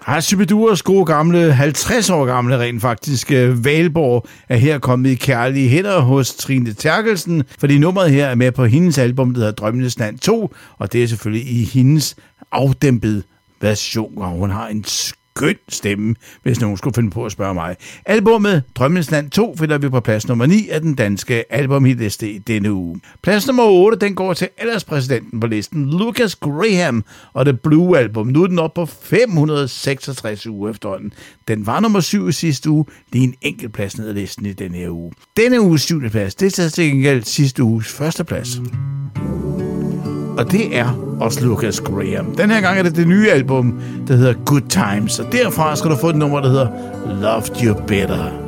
Shubiduras gode gamle, 50 år gamle rent faktisk, Valborg er her kommet i kærlige hænder hos Trine Terkelsen, fordi nummeret her er med på hendes album, der hedder Drømmenes Land 2, og det er selvfølgelig i hendes afdæmpede version, og hun har en skøn stemme, hvis nogen skulle finde på at spørge mig. Albummet Drømmenes Land 2 finder vi på plads nummer 9 af den danske albumhitliste denne uge. Plads nummer 8, den går til alderspræsidenten på listen, Lucas Graham og The Blue Album. Nu er den oppe på 566 uger efterhånden. Den var nummer 7 i sidste uge, lige en enkelt plads ned ad listen i denne her uge. Denne uges 7. plads, det er til gengæld sidste uges første plads. Og det er også Lucas Graham. Den her gang er det nye album, der hedder Good Times. Og derfra skal du få et nummer, der hedder Loved You Better.